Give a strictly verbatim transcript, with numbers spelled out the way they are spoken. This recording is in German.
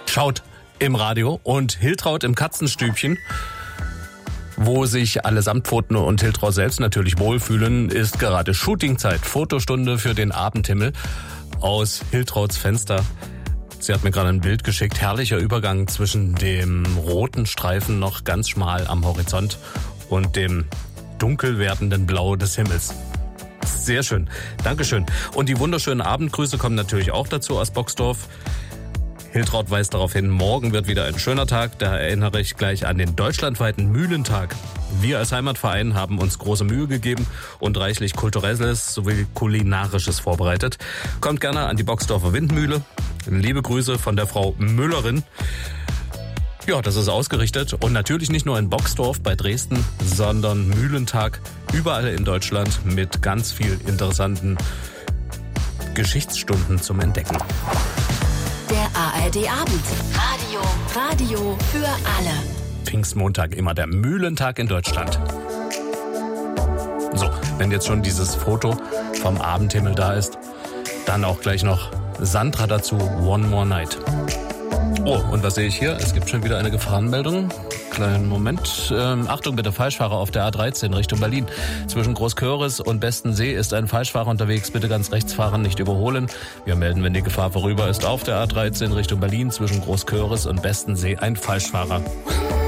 schaut im Radio und Hiltraud im Katzenstübchen, wo sich alle Samtpfoten und Hiltraud selbst natürlich wohlfühlen, ist gerade Shootingzeit, Fotostunde für den Abendhimmel aus Hiltrauds Fenster. Sie hat mir gerade ein Bild geschickt, herrlicher Übergang zwischen dem roten Streifen noch ganz schmal am Horizont und dem dunkel werdenden Blau des Himmels. Sehr schön, Dankeschön. Und die wunderschönen Abendgrüße kommen natürlich auch dazu aus Boxdorf. Hiltraud weist darauf hin, morgen wird wieder ein schöner Tag. Da erinnere ich gleich an den deutschlandweiten Mühlentag. Wir als Heimatverein haben uns große Mühe gegeben und reichlich Kulturelles sowie Kulinarisches vorbereitet. Kommt gerne an die Boxdorfer Windmühle. Liebe Grüße von der Frau Müllerin. Ja, das ist ausgerichtet und natürlich nicht nur in Boxdorf bei Dresden, sondern Mühlentag überall in Deutschland mit ganz viel interessanten Geschichtsstunden zum Entdecken. Der A R D-Abend. Radio. Radio für alle. Pfingstmontag, immer der Mühlentag in Deutschland. So, wenn jetzt schon dieses Foto vom Abendhimmel da ist, dann auch gleich noch Sandra dazu, One More Night. Oh, und was sehe ich hier? Es gibt schon wieder eine Gefahrenmeldung. Kleinen Moment. Ähm, Achtung bitte, Falschfahrer auf der A dreizehn Richtung Berlin. Zwischen Großköris und Bestensee ist ein Falschfahrer unterwegs. Bitte ganz rechts fahren, nicht überholen. Wir melden, wenn die Gefahr vorüber ist, auf der A dreizehn Richtung Berlin. Zwischen Großköris und Bestensee ein Falschfahrer.